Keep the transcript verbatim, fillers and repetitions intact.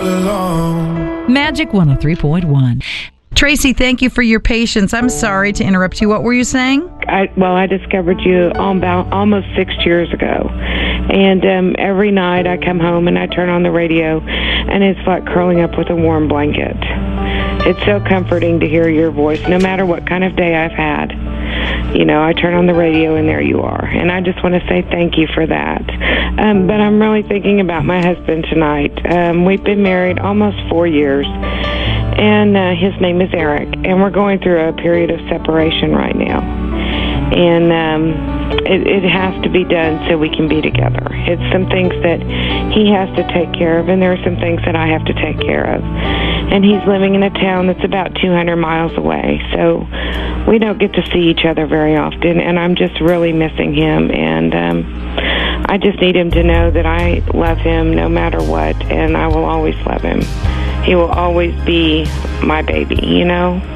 alone. Magic one oh three point one. Tracy, thank you for your patience. I'm sorry to interrupt you. What were you saying? I, well, I discovered you all about almost six years ago. And um, every night I come home and I turn on the radio, and it's like curling up with a warm blanket. It's so comforting to hear your voice, no matter what kind of day I've had. You know, I turn on the radio, and there you are. And I just want to say thank you for that. Um, but I'm really thinking about my husband tonight. Um, we've been married almost four years. And uh, his name is Eric, and we're going through a period of separation right now. And um, it, it has to be done so we can be together. It's some things that he has to take care of, and there are some things that I have to take care of. And he's living in a town that's about two hundred miles away, so we don't get to see each other very often, and I'm just really missing him. And um, I just need him to know that I love him no matter what, and I will always love him. He will always be my baby, you know?